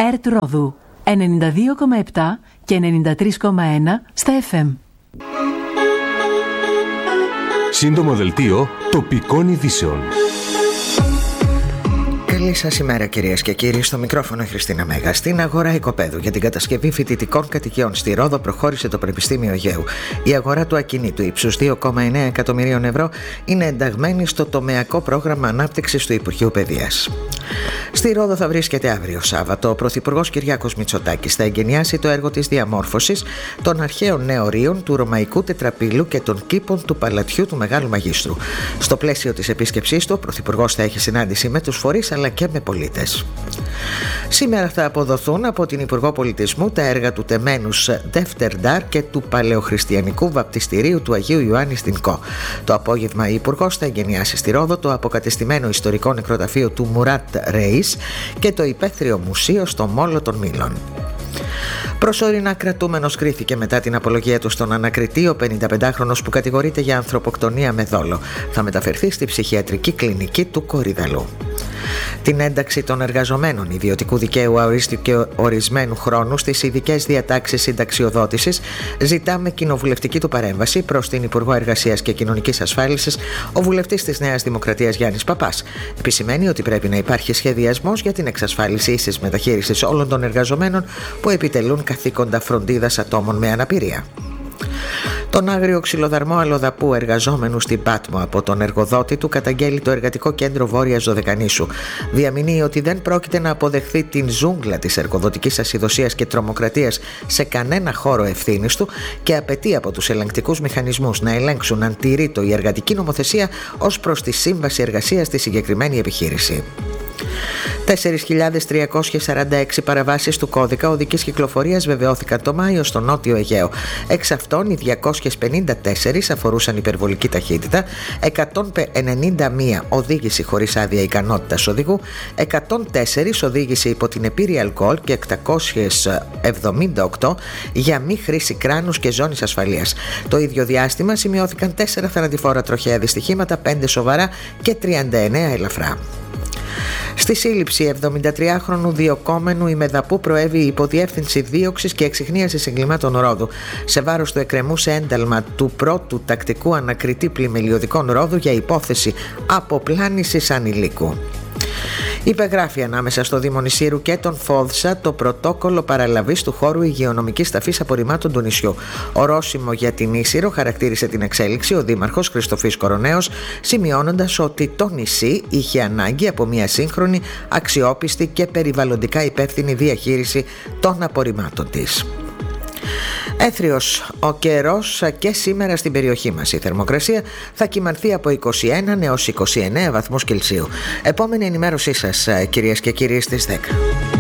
ΕΡΤ Ρόδου 92,7 και 93,1 στα FM. Σύντομο δελτίο τοπικών ειδήσεων. Καλή σας ημέρα, κυρίες και κύριοι. Στο μικρόφωνο η Χριστίνα Μέγα. Στην αγορά οικοπαίδου για την κατασκευή φοιτητικών κατοικιών στη Ρόδο προχώρησε το Πανεπιστήμιο Αιγαίου. Η αγορά του ακινήτου ύψους 2,9 εκατομμυρίων ευρώ είναι ενταγμένη στο τομεακό πρόγραμμα ανάπτυξης του Υπουργείου Παιδείας. Στη Ρόδο θα βρίσκεται αύριο Σάββατο ο Πρωθυπουργός Κυριάκος Μητσοτάκης. Θα εγκαινιάσει το έργο της διαμόρφωσης των αρχαίων νεωρίων του Ρωμαϊκού Τετραπύλου και των κήπων του Παλατιού του Μεγάλου Μαγίστρου. Στο πλαίσιο της επίσκεψής του, ο Πρωθυπουργός θα έχει συνάντηση με τους φορείς αλλά και με πολίτες. Σήμερα θα αποδοθούν από την Υπουργό Πολιτισμού τα έργα του τεμένους Δεύτερνταρ και του Παλαιοχριστιανικού Βαπτιστηρίου του Αγίου Ιωάννη στην Κο. Το απόγευμα η Υπουργός θα εγκαινιάσει στη Ρόδο το αποκατεστημένο ιστορικό νεκροταφείο του Μουράτ Ρεϊς και το υπαίθριο μουσείο στο Μόλο των Μήλων. Προσωρινά κρατούμενος κρίθηκε μετά την απολογία του στον ανακριτή ο 55χρονος που κατηγορείται για ανθρωποκτονία με δόλο. Θα μεταφερθεί στη ψυχιατρική κλινική του Κορυδαλού. Την ένταξη των εργαζομένων ιδιωτικού δικαίου αορίστου και ορισμένου χρόνου στις ειδικές διατάξεις συνταξιοδότησης ζητά με κοινοβουλευτική του παρέμβαση προς την Υπουργό Εργασίας και Κοινωνικής Ασφάλισης ο βουλευτής της Νέας Δημοκρατίας Γιάννης Παπάς. Επισημαίνει ότι πρέπει να υπάρχει σχεδιασμός για την εξασφάλιση ίσης μεταχείρισης όλων των εργαζομένων που επιτελούν καθήκοντα φροντίδας ατόμων με αναπηρία. Τον άγριο ξυλοδαρμό αλλοδαπού εργαζόμενου στην Πάτμο από τον εργοδότη του καταγγέλει το Εργατικό Κέντρο Βόρειας Δωδεκανήσου. Διαμηνύει ότι δεν πρόκειται να αποδεχθεί την ζούγκλα της εργοδοτικής ασυδοσίας και τρομοκρατίας σε κανένα χώρο ευθύνης του και απαιτεί από τους ελεγκτικούς μηχανισμούς να ελέγξουν αν τηρείται η εργατική νομοθεσία ως προς τη σύμβαση εργασίας στη συγκεκριμένη επιχείρηση. 4.346 παραβάσεις του κώδικα οδικής κυκλοφορίας βεβαιώθηκαν το Μάιο στο Νότιο Αιγαίο. Εξ αυτών οι 254 αφορούσαν υπερβολική ταχύτητα, 191 οδήγηση χωρίς άδεια ικανότητας οδηγού, 104 οδήγηση υπό την επίρρεια αλκοόλ και 878 για μη χρήση κράνους και ζώνης ασφαλείας. Το ίδιο διάστημα σημειώθηκαν 4 θανατηφόρα τροχαία δυστυχήματα, 5 σοβαρά και 39 ελαφρά. Στη σύλληψη 73χρονου διοκόμενου ημεδαπού προέβη η υποδιεύθυνση δίωξης και εξιχνίασης εγκλημάτων Ρόδου. Σε βάρος του εκκρεμούσε ένταλμα του πρώτου τακτικού ανακριτή πλημελιωδικών Ρόδου για υπόθεση αποπλάνησης ανηλίκου. Υπεγράφει ανάμεσα στο Δήμο Νησίρου και τον Φόδσα το πρωτόκολλο παραλαβής του χώρου υγειονομικής ταφής απορριμμάτων του νησιού. Ορόσημο για την Ίσυρο χαρακτήρισε την εξέλιξη ο Δήμαρχος Χριστοφής Κοροναίος, σημειώνοντας ότι το νησί είχε ανάγκη από μια σύγχρονη, αξιόπιστη και περιβαλλοντικά υπεύθυνη διαχείριση των απορριμμάτων της. Έθριος ο καιρός και σήμερα στην περιοχή μας. Η θερμοκρασία θα κυμανθεί από 21 έως 29 βαθμούς Κελσίου. Επόμενη ενημέρωσή σας, κυρίες και κύριοι, στις 10.